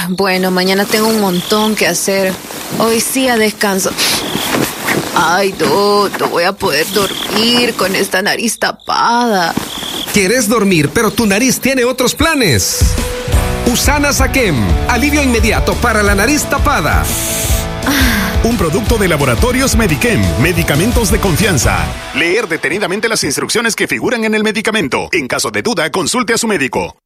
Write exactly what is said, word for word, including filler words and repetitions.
Bueno, mañana tengo un montón que hacer. Hoy sí a descanso. Ay, no, no voy a poder dormir con esta nariz tapada. ¿Quieres dormir, pero tu nariz tiene otros planes? Usana Saquem, alivio inmediato para la nariz tapada. Un producto de Laboratorios Medichem, medicamentos de confianza. Leer detenidamente las instrucciones que figuran en el medicamento. En caso de duda, consulte a su médico.